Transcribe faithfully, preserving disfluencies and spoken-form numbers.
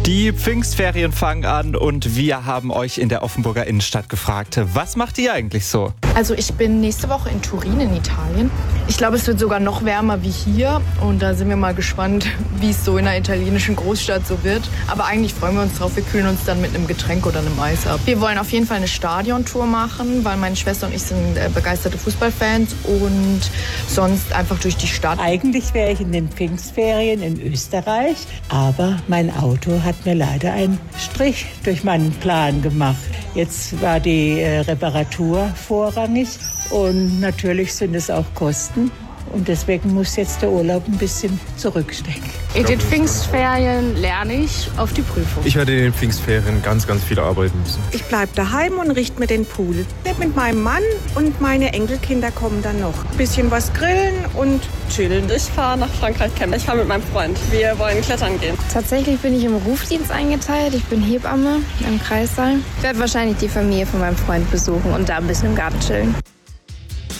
Die Pfingstferien fangen an und wir haben euch in der Offenburger Innenstadt gefragt, was macht ihr eigentlich so? Also ich bin nächste Woche in Turin in Italien. Ich glaube, es wird sogar noch wärmer wie hier und da sind wir mal gespannt, wie es so in einer italienischen Großstadt so wird. Aber eigentlich freuen wir uns drauf, wir kühlen uns dann mit einem Getränk oder einem Eis ab. Wir wollen auf jeden Fall eine Stadiontour machen, weil meine Schwester und ich sind begeisterte Fußballfans und sonst einfach durch die Stadt. Eigentlich wäre ich in den Pfingstferien in Österreich, aber mein Auto hat mir leider einen Strich durch meinen Plan gemacht. Jetzt war die äh, Reparatur vorrangig und natürlich sind es auch Kosten. Und deswegen muss jetzt der Urlaub ein bisschen zurückstecken. In den Pfingstferien lerne ich auf die Prüfung. Ich werde in den Pfingstferien ganz, ganz viel arbeiten müssen. Ich bleibe daheim und richte mir den Pool. Mit meinem Mann und meine Enkelkinder kommen dann noch. Ein bisschen was grillen und chillen. Ich fahre nach Frankreich campen. Ich fahre mit meinem Freund. Wir wollen klettern gehen. Tatsächlich bin ich im Rufdienst eingeteilt. Ich bin Hebamme im Kreissaal. Ich werde wahrscheinlich die Familie von meinem Freund besuchen und da ein bisschen im Garten chillen.